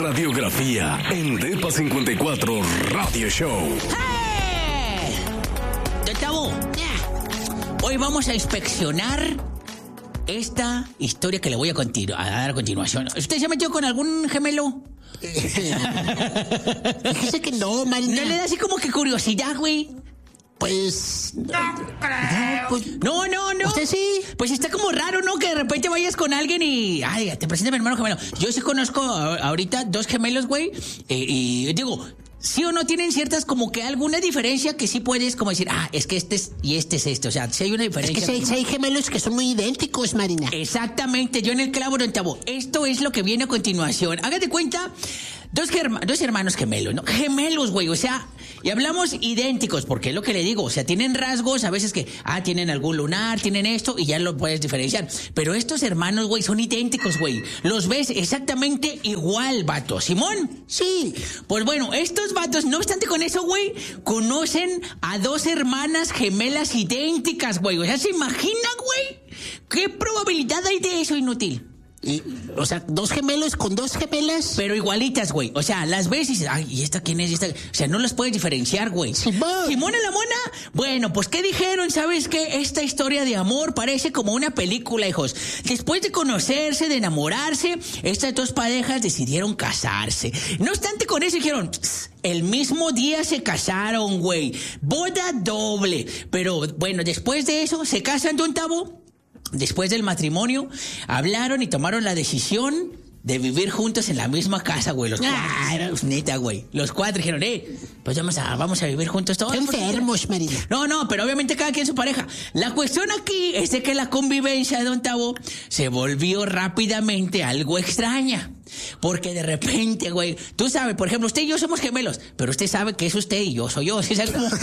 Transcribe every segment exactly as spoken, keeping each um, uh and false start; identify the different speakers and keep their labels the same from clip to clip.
Speaker 1: radiografía en Depa cincuenta y cuatro Radio Show.
Speaker 2: ¡Hey! Gustavo, hoy vamos a inspeccionar esta historia que le voy a, continu- a dar a continuación. ¿Usted se ha metido con algún gemelo?
Speaker 3: Fíjese que no, Marina.
Speaker 2: ¿No le da así como que curiosidad, güey?
Speaker 3: Pues... No, pues,
Speaker 2: No, no, no.
Speaker 3: ¿usted sí?
Speaker 2: Pues está como raro, ¿no? Que de repente vayas con alguien y... Ay, te presenta mi hermano gemelo. Yo sí conozco a- ahorita dos gemelos, güey. eh, y digo... Sí o no tienen ciertas como que alguna diferencia que sí puedes como decir, ah, es que este es y este es este. O sea, sí hay una
Speaker 3: Es
Speaker 2: diferencia.
Speaker 3: que si hay, si hay gemelos que son muy idénticos, Marina.
Speaker 2: Exactamente, yo en el clavo, don Tabo. Esto es lo que viene a continuación. Hágate cuenta, dos, germa- dos hermanos gemelos, ¿no? Gemelos, güey, o sea, y hablamos idénticos, porque es lo que le digo, o sea, tienen rasgos, a veces que, ah, tienen algún lunar, tienen esto, y ya lo puedes diferenciar. Pero estos hermanos, güey, son idénticos, güey. Los ves exactamente igual, vato. ¿Simón?
Speaker 3: Sí.
Speaker 2: Pues bueno, estos vatos, no obstante con eso, güey, conocen a dos hermanas gemelas idénticas, güey. O sea, ¿se imaginan, güey? ¿Qué probabilidad hay de eso, inútil?
Speaker 3: Y, o sea, dos gemelos con dos gemelas.
Speaker 2: Pero igualitas, güey. O sea, las ves y dices, ay, ¿y esta quién es? ¿Y esta? O sea, no las puedes diferenciar, güey.
Speaker 3: Simón.
Speaker 2: ¿Simona la mona? Bueno, pues, ¿qué dijeron? ¿Sabes qué? Esta historia de amor parece como una película, hijos. Después de conocerse, de enamorarse, estas dos parejas decidieron casarse. No obstante con eso, dijeron, "Tss, el mismo día se casaron, güey. Boda doble. Pero, bueno, después de eso, se casan, don Tabo. Después del matrimonio, hablaron y tomaron la decisión de vivir juntos en la misma casa, güey. Los cuatro.
Speaker 3: Ah,
Speaker 2: Neta, güey. Los cuatro dijeron, eh, pues vamos a, vamos a vivir juntos todos.
Speaker 3: Qué enfermos, Marina.
Speaker 2: No, no, pero obviamente cada quien su pareja. La cuestión aquí es de que la convivencia de don Tabo se volvió rápidamente algo extraña. Porque de repente, güey, tú sabes, por ejemplo, usted y yo somos gemelos, pero usted sabe que es usted y yo soy yo. ¿Sí sabes cómo?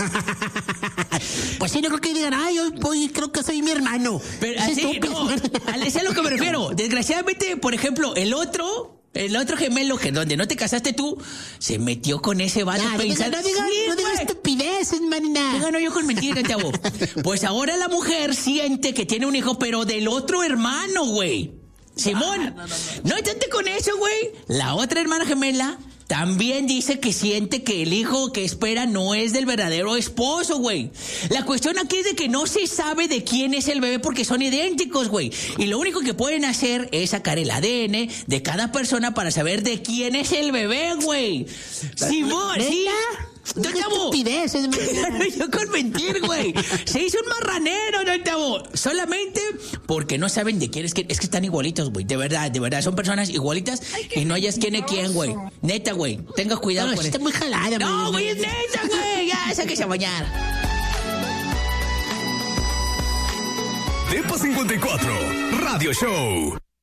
Speaker 3: Pues sí, no creo que digan, ay, yo pues, creo que soy mi hermano.
Speaker 2: Pero
Speaker 3: Es
Speaker 2: así,
Speaker 3: estúpido.
Speaker 2: no, a eso es a lo que me refiero. Desgraciadamente, por ejemplo, el otro, el otro gemelo que donde no te casaste tú, se metió con ese vato
Speaker 3: Ya, no diga,
Speaker 2: pensando.
Speaker 3: no diga,
Speaker 2: Sí,
Speaker 3: no diga
Speaker 2: güey.
Speaker 3: estupideces, Marina.
Speaker 2: ¿Qué gano yo con mentira, chavo? Pues ahora la mujer siente que tiene un hijo, pero del otro hermano, güey. Simón, no, no, no, no. obstante con eso, güey, la otra hermana gemela también dice que siente que el hijo que espera no es del verdadero esposo, güey. La cuestión aquí es de que no se sabe de quién es el bebé porque son idénticos, güey. Y lo único que pueden hacer es sacar el A D N de cada persona para saber de quién es el bebé, güey. Simón, ¿sí?
Speaker 3: No diga estupideces, Marina.
Speaker 2: Yo con mentir, güey. Se hizo un marranero, no Tabo. Solamente porque no saben de quién es que es que están igualitos, güey. De verdad, de verdad. Son personas igualitas y no hayas quién es quién, güey. Neta, güey. Tenga cuidado
Speaker 3: No,
Speaker 2: con
Speaker 3: está
Speaker 2: eso.
Speaker 3: muy jalada,
Speaker 2: No,
Speaker 3: Marina.
Speaker 2: güey, es neta, güey. Ya, sáquese a bañar.
Speaker 1: Depa cincuenta y cuatro Radio Show.